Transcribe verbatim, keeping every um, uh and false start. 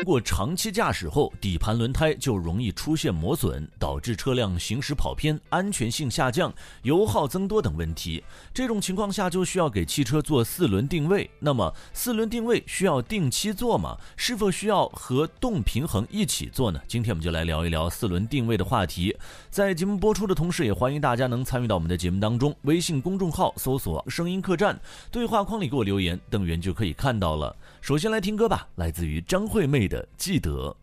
经过长期驾驶后，底盘轮胎就容易出现磨损，导致车辆行驶跑偏、安全性下降、油耗增多等问题。这种情况下就需要给汽车做四轮定位。那么四轮定位需要定期做吗？是否需要和动平衡一起做呢？今天我们就来聊一聊四轮定位的话题。在节目播出的同时，也欢迎大家能参与到我们的节目当中，微信公众号搜索声音客栈，对话框里给我留言，邓源就可以看到了。首先来听歌吧，来自于张惠妹的《记得》。